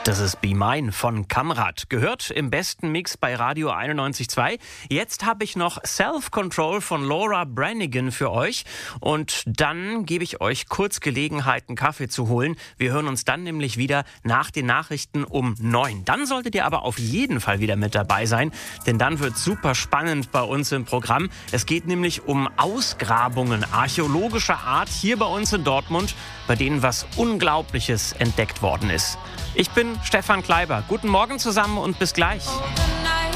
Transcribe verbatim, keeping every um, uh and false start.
Das ist Be Mine von Kamrat. Gehört im besten Mix bei Radio einundneunzig Komma zwei. Jetzt habe ich noch Self-Control von Laura Branigan für euch. Und dann gebe ich euch kurz Gelegenheit, einen Kaffee zu holen. Wir hören uns dann nämlich wieder nach den Nachrichten um neun. Dann solltet ihr aber auf jeden Fall wieder mit dabei sein, denn dann wird super spannend bei uns im Programm. Es geht nämlich um Ausgrabungen archäologischer Art hier bei uns in Dortmund, bei denen was Unglaubliches entdeckt worden ist. Ich bin Stefan Kleiber. Guten Morgen zusammen und bis gleich.